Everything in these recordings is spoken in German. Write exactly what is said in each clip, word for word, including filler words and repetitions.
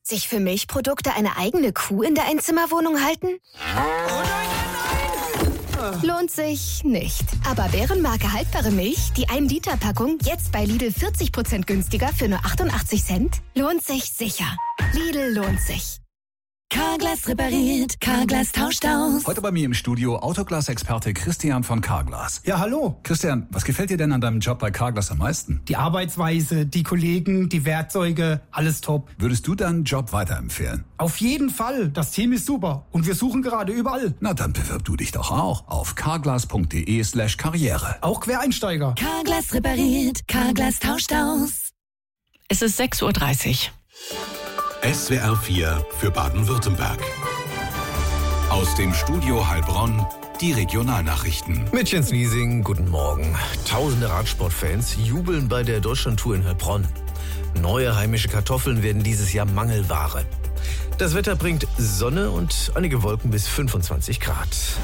sich für Milchprodukte eine eigene Kuh in der Einzimmerwohnung halten? Lohnt sich nicht. Aber Bärenmarke haltbare Milch, die ein Liter Packung, jetzt bei Lidl vierzig Prozent günstiger für nur achtundachtzig Cent? Lohnt sich sicher. Lidl lohnt sich. Carglass repariert, Carglass tauscht aus. Heute bei mir im Studio Autoglas-Experte Christian von Carglass. Ja, hallo. Christian, was gefällt dir denn an deinem Job bei Carglass am meisten? Die Arbeitsweise, die Kollegen, die Werkzeuge, alles top. Würdest du deinen Job weiterempfehlen? Auf jeden Fall. Das Team ist super. Und wir suchen gerade überall. Na, dann bewirb du dich doch auch auf carglass.de slash karriere. Auch Quereinsteiger. Carglass repariert, Carglass tauscht aus. Es ist sechs Uhr dreißig. S W R vier für Baden-Württemberg. Aus dem Studio Heilbronn die Regionalnachrichten. Mit Jens Wiesing, guten Morgen. Tausende Radsportfans jubeln bei der Deutschlandtour in Heilbronn. Neue heimische Kartoffeln werden dieses Jahr Mangelware. Das Wetter bringt Sonne und einige Wolken bis fünfundzwanzig Grad.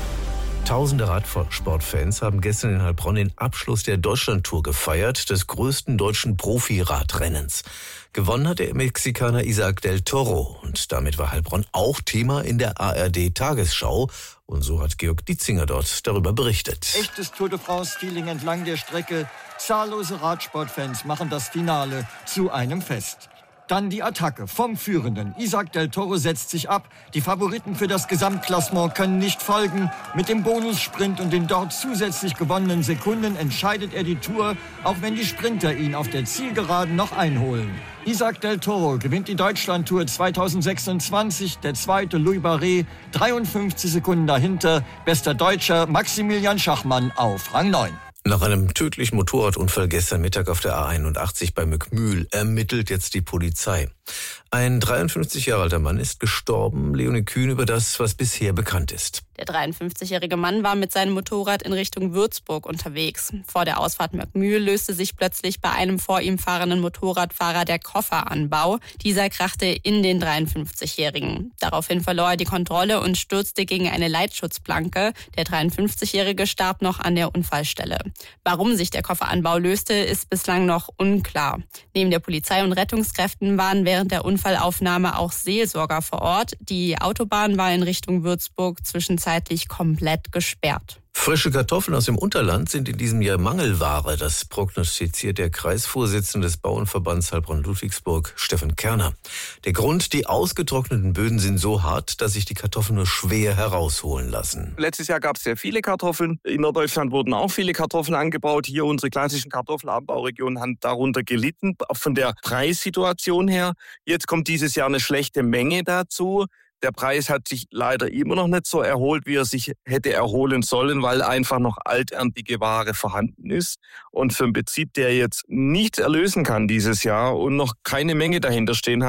Tausende Radsportfans haben gestern in Heilbronn den Abschluss der Deutschlandtour gefeiert, des größten deutschen Profi-Radrennens. Gewonnen hat der Mexikaner Isaac del Toro und damit war Heilbronn auch Thema in der A R D-Tagesschau. Und so hat Georg Dietzinger dort darüber berichtet. Echtes Tour de France-Feeling entlang der Strecke. Zahllose Radsportfans machen das Finale zu einem Fest. Dann die Attacke vom Führenden. Isaac del Toro setzt sich ab. Die Favoriten für das Gesamtklassement können nicht folgen. Mit dem Bonussprint und den dort zusätzlich gewonnenen Sekunden entscheidet er die Tour, auch wenn die Sprinter ihn auf der Zielgeraden noch einholen. Isaac del Toro gewinnt die Deutschlandtour zweitausendsechsundzwanzig. Der zweite Louis Barret, dreiundfünfzig Sekunden dahinter. Bester Deutscher Maximilian Schachmann auf Rang neun. Nach einem tödlichen Motorradunfall gestern Mittag auf der A einundachtzig bei Mückmühl ermittelt jetzt die Polizei. Ein dreiundfünfzig Jahre alter Mann ist gestorben. Leonie Kühn über das, was bisher bekannt ist. Der dreiundfünfzigjährige Mann war mit seinem Motorrad in Richtung Würzburg unterwegs. Vor der Ausfahrt Mückmühl löste sich plötzlich bei einem vor ihm fahrenden Motorradfahrer der Kofferanbau. Dieser krachte in den dreiundfünfzigjährigen. Daraufhin verlor er die Kontrolle und stürzte gegen eine Leitschussplanke. Der dreiundfünfzigjährige starb noch an der Unfallstelle. Warum sich der Kofferanbau löste, ist bislang noch unklar. Neben der Polizei und Rettungskräften waren während der Unfallaufnahme auch Seelsorger vor Ort. Die Autobahn war in Richtung Würzburg zwischenzeitlich komplett gesperrt. Frische Kartoffeln aus dem Unterland sind in diesem Jahr Mangelware. Das prognostiziert der Kreisvorsitzende des Bauernverbands Heilbronn-Ludwigsburg, Steffen Kerner. Der Grund, die ausgetrockneten Böden sind so hart, dass sich die Kartoffeln nur schwer herausholen lassen. Letztes Jahr gab es sehr viele Kartoffeln. In Norddeutschland wurden auch viele Kartoffeln angebaut. Hier unsere klassischen Kartoffelanbauregionen haben darunter gelitten, auch von der Preissituation her. Jetzt kommt dieses Jahr eine schlechte Menge dazu. Der Preis hat sich leider immer noch nicht so erholt, wie er sich hätte erholen sollen, weil einfach noch alterntige Ware vorhanden ist. Und für einen Betrieb, der jetzt nichts erlösen kann dieses Jahr und noch keine Menge dahinter stehen hat,